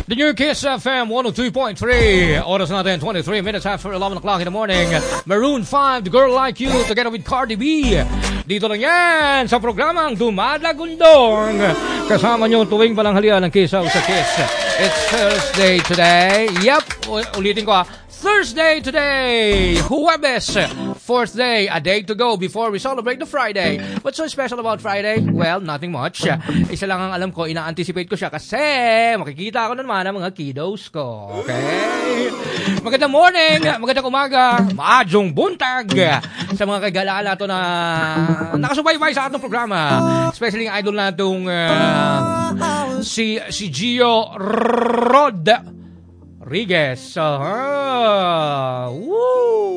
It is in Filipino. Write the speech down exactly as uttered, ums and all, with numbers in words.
The New Kiss F M one oh two point three. Oras natin twenty-three minutes after eleven o'clock in the morning. Maroon five, The Girl Like You, together with Cardi B. Dito lang yan sa programang Dumadagundong. Kasama nyo tuwing balanghalian ng Kissaw sa Kiss. It's Thursday today. Yep, ulitin ko ah. Thursday today, Huwebes, fourth day, a day to go before we celebrate the Friday. What's so special about Friday? Well, nothing much. Isa lang ang alam ko, ina-anticipate ko siya kasi makikita ko naman ang mga kiddos ko. Okay? Magandang morning, magandang umaga, maadjong buntag sa mga kagalaala to na nakasubaybay sa atong programa. Especially ang idol natong uh, si, si Gio Rod Rodriguez. Uh-huh. Woo!